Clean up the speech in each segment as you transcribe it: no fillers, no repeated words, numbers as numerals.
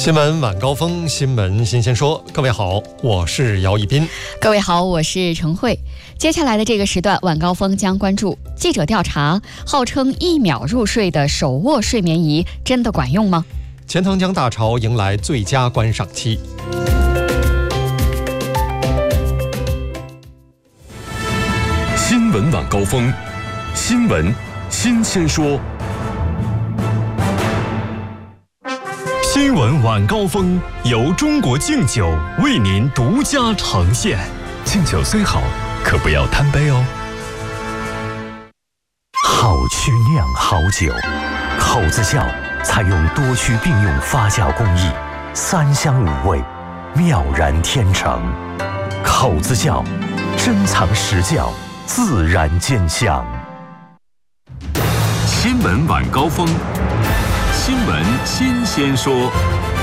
新闻晚高峰，新闻新鲜说。各位好，我是姚一斌。 各位好，我是程慧。接下来的这个时段，晚高峰将关注记者调查：号称1秒入睡的手握睡眠仪真的管用吗？ 钱塘江大潮迎来最佳观赏期。 新闻晚高峰，新闻新鲜说。新闻晚高峰由中国敬酒为您独家呈现。敬酒虽好，可不要贪杯哦。 好曲酿好酒，口子窖采用多区并用发酵工艺，3香5味，妙然天成。口子窖珍藏实窖，自然见香。 新闻晚高峰，新闻新鲜说。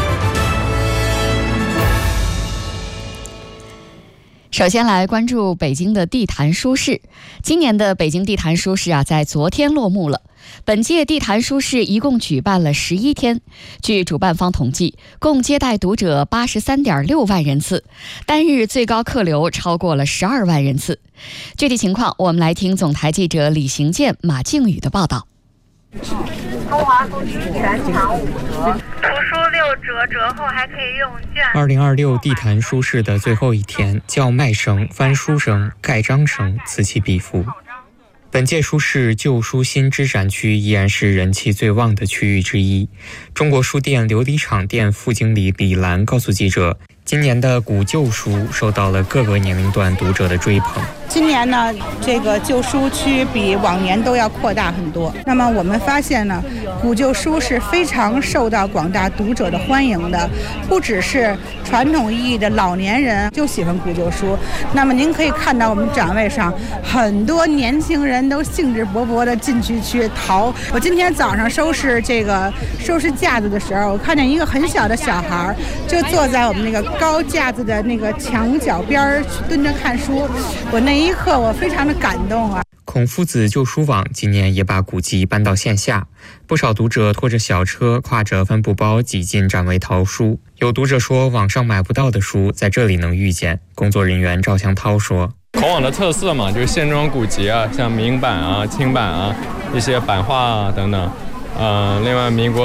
首先来关注北京的地坛书市。今年的北京地坛书市在昨天落幕了。本届地坛书市一共举办了11天，据主办方统计，共接待读者83.6万人次，单日最高客流超过了12万人次。具体情况，我们来听总台记者李行健、马靖宇的报道。 中华书局全场5折，图书6折，折后还可以用券。 2026地坛书市的最后一天，叫卖声、翻书声、盖章声此起彼伏。本届书市旧书新知展区依然是人气最旺的区域之一。中国书店琉璃厂店副经理李兰告诉记者，今年的古旧书受到了各个年龄段读者的追捧。 今年呢，这个旧书区比往年都要扩大很多。那么我们发现呢，古旧书是非常受到广大读者的欢迎的，不只是传统意义的老年人就喜欢古旧书。那么您可以看到我们展位上很多年轻人都兴致勃勃地进去淘。我今天早上收拾架子的时候，我看见一个很小的小孩就坐在我们那个高架子的那个墙角边蹲着看书。我那一刻我非常的感动啊！ 孔夫子旧书网今年也把古籍搬到线下，不少读者拖着小车，挎着帆布包挤进展位淘书。有读者说，网上买不到的书在这里能遇见。工作人员赵祥涛说， 孔网的特色嘛，就是线装古籍啊，像明版啊、清版啊，一些版画啊等等。另外民国